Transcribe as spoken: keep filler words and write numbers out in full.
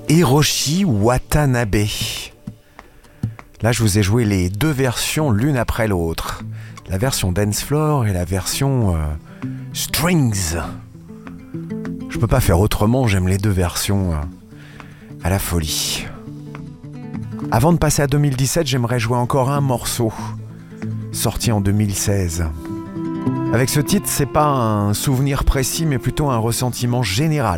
Hiroshi Watanabe. Là, je vous ai joué les deux versions l'une après l'autre. La version dance floor et la version euh, strings. Je peux pas faire autrement, j'aime les deux versions euh, à la folie. Avant de passer à deux mille dix-sept, j'aimerais jouer encore un morceau, sorti en deux mille seize. Avec ce titre, c'est pas un souvenir précis, mais plutôt un ressentiment général.